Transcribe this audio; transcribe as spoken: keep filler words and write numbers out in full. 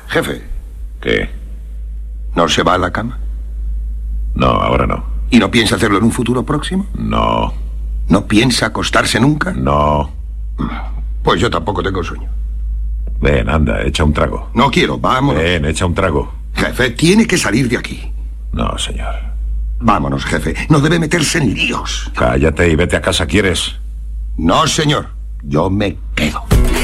Jefe. ¿Qué? ¿No se va a la cama? No, ahora no. ¿Y no piensa hacerlo en un futuro próximo? No. ¿No piensa acostarse nunca? No. Pues yo tampoco tengo sueño. Ven, anda, echa un trago. No quiero, vámonos. Ven, echa un trago. Jefe, tiene que salir de aquí. No, señor. Vámonos, jefe. No debe meterse en líos. Cállate y vete a casa, ¿quieres? No, señor. Yo me quedo.